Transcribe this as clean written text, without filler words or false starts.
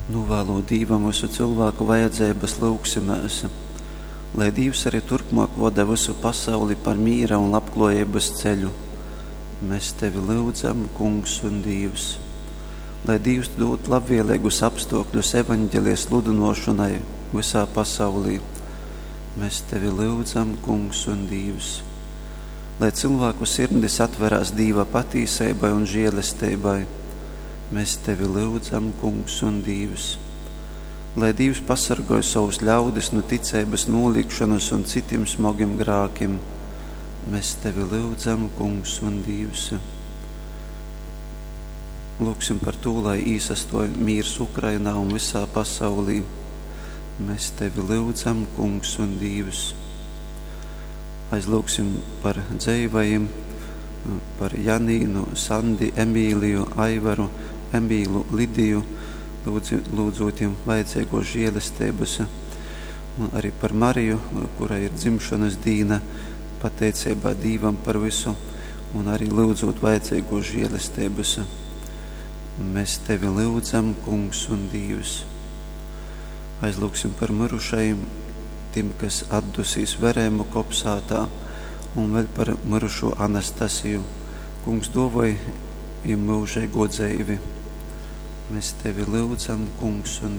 Novēlo Dīvam visu cilvēku vajadzības lūgsimies, lai Dievs arī turpmāk vada visu pasauli par mīra un labklājības ceļu. Mēs tevi lūdzam, Kungs un Dievs, lai Dievs dod labvēlīgus apstākļus evaņģēlijas sludinošanai visā pasaulī. Mēs tevi lūdzam, Kungs un Dievs, lai cilvēku sirdis atverās Dieva patīsībai un žēlastībai. Mēs tevi lūdzam, Kungs un Dievs, lai Dievs pasargāj savus ļaudis no ticības nolīgšanas un citiem smagiem grākiem. Mēs tevi lūdzam, Kungs un Dievs. Lūksim par to, lai īsastoj mīrs Ukrainā un visā pasaulī. Mēs tevi lūdzam, Kungs un Dievs. Aizlūksim par dzīvajiem, par Janīnu, Sandi, Emīliju, Aivaru, Emīlu, Lidiju, lūdzotiem vajadzīgo žēlastības, un arī par Mariju, kurai ir dzimšanas dīna, pateicībā Dīvam par visu, un arī lūdzot vajadzīgo žēlastības. Mēs tevi lūdzam, Kungs un Dievs. Aizlūksim par mirušajiem, tiem, kas atdusīs verēmu kopsātā, un vēl par mirušo Anastasiju. Kungs dovoj viņam mūžīgo dzīvi. Mēs tevi lūdzam, Kungs un